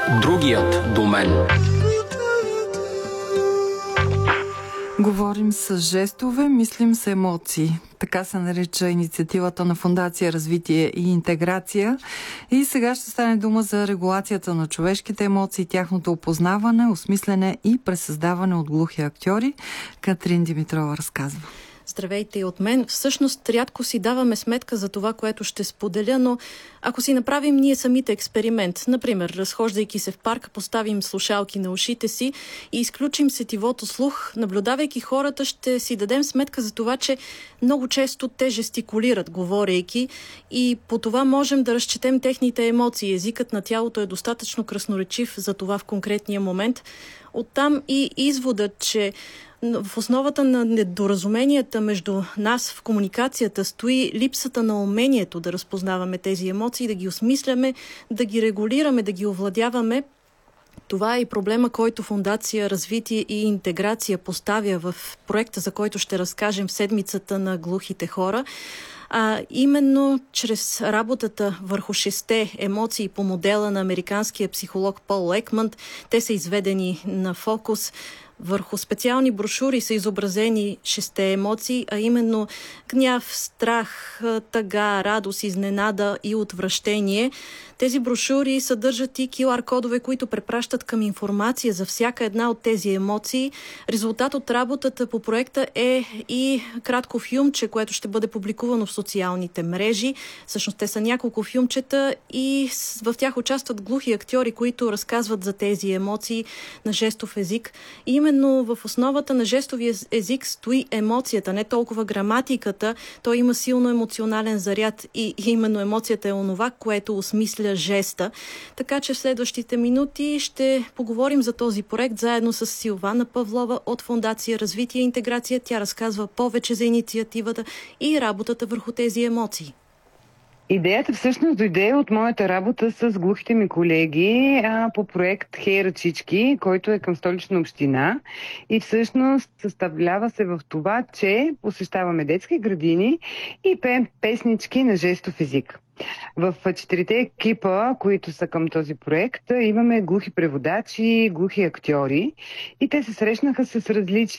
Другият до мен. Говорим с жестове, мислим с емоции. Така се нарича инициативата на Фондация Развитие и интеграция. И сега ще стане дума за регулацията на човешките емоции, тяхното опознаване, осмислене и пресъздаване от глухи актьори. Катрин Димитрова разказва. Здравейте и от мен. Всъщност, рядко си даваме сметка за това, което ще споделя, но ако си направим ние самите експеримент, например, разхождайки се в парка, поставим слушалки на ушите си и изключим сетивото слух, наблюдавайки хората, ще си дадем сметка за това, че много често те жестикулират, говорейки, и по това можем да разчетем техните емоции. Езикът на тялото е достатъчно красноречив за това в конкретния момент. Оттам и изводът, че в основата на недоразуменията между нас в комуникацията стои липсата на умението да разпознаваме тези емоции, да ги осмисляме, да ги регулираме, да ги овладяваме. Това е и проблема, който Фондация Развитие и интеграция поставя в проекта, за който ще разкажем в седмицата на глухите хора. Именно чрез работата върху 6 емоции по модела на американския психолог Пол Екман, те са изведени на фокус. Върху специални брошури са изобразени 6 емоции, а именно гняв, страх, тъга, радост, изненада и отвращение. Тези брошури съдържат и QR-кодове, които препращат към информация за всяка една от тези емоции. Резултат от работата по проекта е и кратко филмче, което ще бъде публикувано в социалните мрежи. Всъщност те са няколко филмчета и в тях участват глухи актьори, които разказват за тези емоции на жестов език. И именно в основата на жестовия език стои емоцията, не толкова граматиката. Той има силно емоционален заряд и именно емоцията е онова, което осмисля жеста. Така че в следващите минути ще поговорим за този проект заедно с Силвана Павлова от Фондация Развитие и интеграция. Тя разказва повече за инициативата и работата върху тези емоции. Идеята всъщност дойде от моята работа с глухите ми колеги по проект Хей ръчички, който е към Столична община, и всъщност съставлява се в това, че посещаваме детски градини и пеем песнички на жестов език. В 4 екипа, които са към този проект, имаме глухи преводачи, глухи актьори и те се срещнаха с различни